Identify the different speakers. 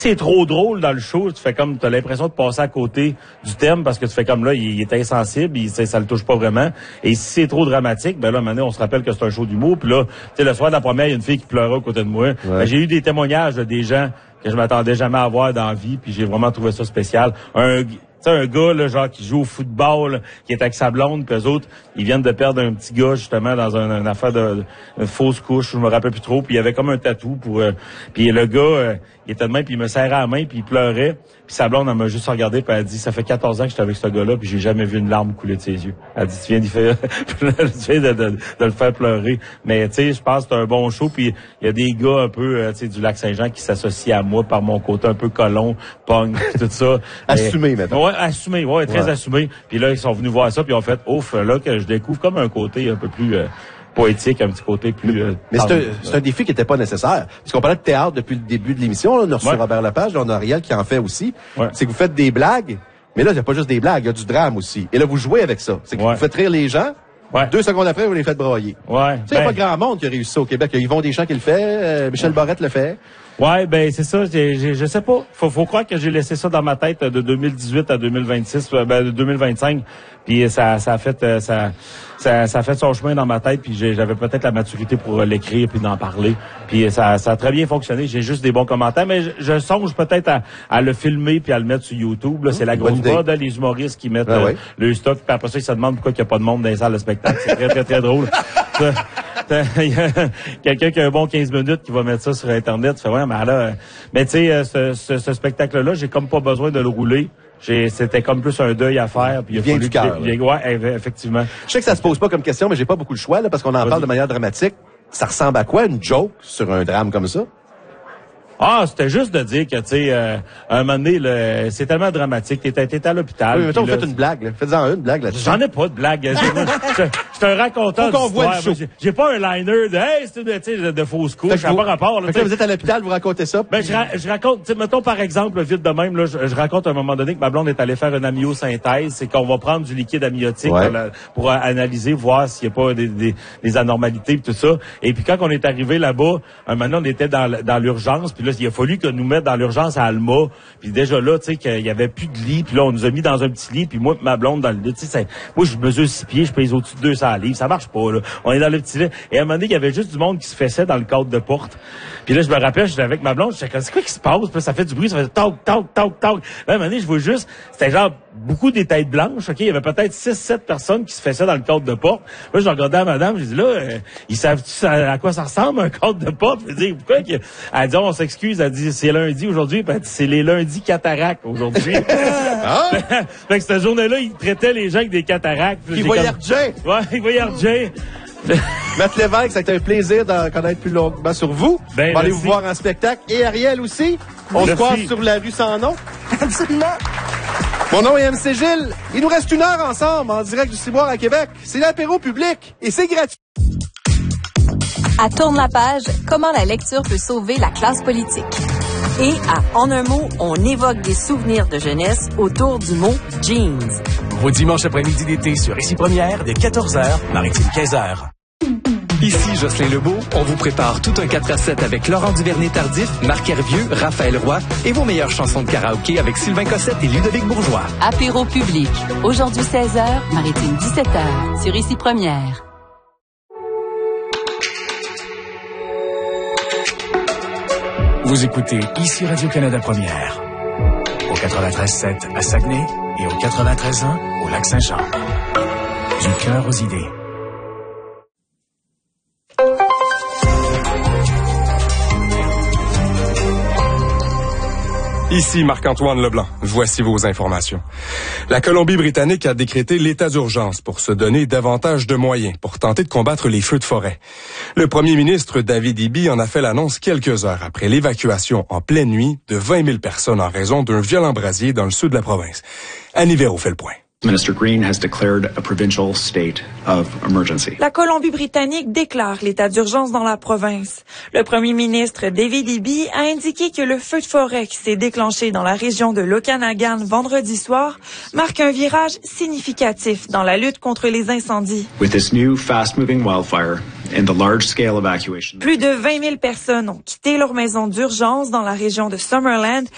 Speaker 1: C'est trop drôle dans le show, tu fais comme, t'as l'impression de passer à côté du thème parce que tu fais comme là, il est insensible, ça le touche pas vraiment. Et si c'est trop dramatique, ben là, maintenant, on se rappelle que c'est un show d'humour. Puis là, tu sais, le soir de la première, il y a une fille qui pleurait à côté de moi. Ouais. Ben, j'ai eu des témoignages des gens que je m'attendais jamais à voir dans la vie, puis j'ai vraiment trouvé ça spécial. Tu sais, un gars, là, genre, qui joue au football, là, qui est avec sa blonde, puis eux autres, ils viennent de perdre un petit gars, justement, dans une affaire de fausse couche, je me rappelle plus trop, puis il y avait comme un tatou pour... puis le gars, il était de même, puis il me serrait la main, puis il pleurait, puis sa blonde, elle m'a juste regardé, puis elle a dit, ça fait 14 ans que j'étais avec ce gars-là, puis j'ai jamais vu une larme couler de ses yeux. Elle dit, tu viens d'y faire... tu viens de le faire pleurer. Mais, tu sais, je pense que c'est un bon show, puis il y a des gars un peu, tu sais, du Lac-Saint-Jean qui s'associent à moi par mon côté un peu colon, pong, tout ça.
Speaker 2: Assumé, maintenant.
Speaker 1: Ouais, assumé, ouais, très assumé. Puis là, ils sont venus voir ça, puis ils ont fait, ouf, là, que je découvre comme un côté un peu plus poétique, un petit côté plus...
Speaker 2: mais c'est un défi qui n'était pas nécessaire. Parce qu'on parlait de théâtre depuis le début de l'émission, là, on a reçu Robert Lepage, là, on a Ariel qui en fait aussi. Ouais. C'est que vous faites des blagues, mais là, il n'y a pas juste des blagues, il y a du drame aussi. Et là, vous jouez avec ça. C'est que vous faites rire les gens. Ouais. 2 secondes après, vous les faites broyer. Ouais. Tu sais, il n'y a pas grand monde qui a réussi ça au Québec. Il y a Yvon Deschamps qui le fait, Michel Barrette le fait.
Speaker 1: Ouais, ben c'est ça. Je sais pas. Faut croire que j'ai laissé ça dans ma tête de 2018 à 2026, de 2025. Puis ça a fait son chemin dans ma tête. Puis j'avais peut-être la maturité pour l'écrire puis d'en parler. Puis ça a très bien fonctionné. J'ai juste des bons commentaires, mais je songe peut-être à le filmer puis à le mettre sur YouTube. Là, c'est la grosse mode, les humoristes qui mettent le stock. Puis après ça, ils se demandent pourquoi il n'y a pas de monde dans les salles de spectacle. C'est très très très drôle. Il y a quelqu'un qui a un bon 15 minutes qui va mettre ça sur Internet. Tu fais, ouais, mais là, mais tu sais, ce spectacle-là, j'ai comme pas besoin de le rouler. C'était comme plus un deuil à faire. Puis
Speaker 2: il vient du cœur.
Speaker 1: Ouais, effectivement.
Speaker 2: Je sais que ça se pose pas comme question, mais j'ai pas beaucoup de choix, là, parce qu'on en parle de manière dramatique. Ça ressemble à quoi, une joke sur un drame comme ça?
Speaker 1: Ah, c'était juste de dire que, tu sais, à un moment donné, c'est tellement dramatique. T'es à l'hôpital.
Speaker 2: Oui, mettons, vous faites une blague, là. Faites-en une blague là-dessus.
Speaker 1: J'en ai pas de blague. Je suis un raconteur d'histoire. J'ai pas un liner de, hey, c'est de fausse couche. Ça n'a pas rapport, là.
Speaker 2: Vous êtes à l'hôpital, vous racontez ça.
Speaker 1: Ben, je raconte, mettons, par exemple, vite de même, là, je raconte à un moment donné que ma blonde est allée faire une amyosynthèse. C'est qu'on va prendre du liquide amniotique pour analyser, voir s'il n'y a pas des anormalités et tout ça. Et puis, quand on est arrivé là-bas, un moment donné, on était dans l'urgence, puis là, il a fallu que nous mettre dans l'urgence à Alma. Puis déjà là, tu sais, qu'il y avait plus de lit. Puis là, on nous a mis dans un petit lit. Puis moi, ma blonde dans le lit. Tu sais, moi, je mesure 6 pieds, je pèse au-dessus de 200 livres. Ça marche pas, là. On est dans le petit lit. Et à un moment donné, il y avait juste du monde qui se fessait dans le cadre de porte. Puis là, je me rappelle, j'étais avec ma blonde. J'étais comme, c'est quoi qui se passe? Puis là, ça fait du bruit. Ça fait toc, toc, toc, toc. Là, à un moment donné, je vois juste, c'était genre beaucoup des têtes blanches, OK? Il y avait peut-être 6-7 personnes qui se fessaient dans le cadre de porte. Là, je regardais à madame, je dis là, ils savent-tu à quoi ça ressemble, un cadre de porte? Je dis, pourquoi? Elle dit, on s'excuse. Elle dit, c'est lundi aujourd'hui. Puis elle dit, c'est les lundis cataractes aujourd'hui. Fait que cette journée-là, ils traitaient les gens avec des cataractes.
Speaker 2: Ils voyaient Jay.
Speaker 1: Ouais, ils voyaient Jay.
Speaker 2: Matt Lévesque, ça a été un plaisir d'en connaître plus longuement sur vous. On va aller vous voir en spectacle. Et Ariel aussi. On se croise sur la rue sans nom.
Speaker 3: Absolument.
Speaker 2: Mon nom est MC Gilles. Il nous reste 1 heure ensemble en direct du Ciboire à Québec. C'est l'apéro public et c'est gratuit.
Speaker 4: À Tourne la page, comment la lecture peut sauver la classe politique. Et à En un mot, on évoque des souvenirs de jeunesse autour du mot jeans.
Speaker 5: Au dimanche après-midi d'été sur Ici Première, dès 14h, Maritime 15h. Ici Jocelyn Lebeau, on vous prépare tout un 4-7 avec Laurent Duvernay-Tardif, Marc Hervieux, Raphaël Roy et vos meilleures chansons de karaoké avec Sylvain Cossette et Ludovic Bourgeois.
Speaker 4: Apéro public, aujourd'hui 16h, Maritime 17h, sur Ici Première.
Speaker 5: Vous écoutez Ici Radio-Canada Première, au 93.7 à Saguenay et au 93.1 au Lac-Saint-Jean. Du cœur aux idées.
Speaker 6: Ici Marc-Antoine Leblanc. Voici vos informations. La Colombie-Britannique a décrété l'état d'urgence pour se donner davantage de moyens pour tenter de combattre les feux de forêt. Le premier ministre David Eby en a fait l'annonce quelques heures après l'évacuation en pleine nuit de 20 000 personnes en raison d'un violent brasier dans le sud de la province. Annie Véro fait le point.
Speaker 7: Minister Green has declared a provincial state of emergency.
Speaker 8: La Colombie-Britannique déclare l'état d'urgence dans la province. Le premier ministre David Eby a indiqué que le feu de forêt qui s'est déclenché dans la région de l'Okanagan vendredi soir marque un virage significatif dans la lutte contre les incendies.
Speaker 7: With this new fast-moving wildfire and the large-scale evacuation.
Speaker 8: Plus de 20 000 personnes ont quitté leur maison d'urgence dans la région de Summerland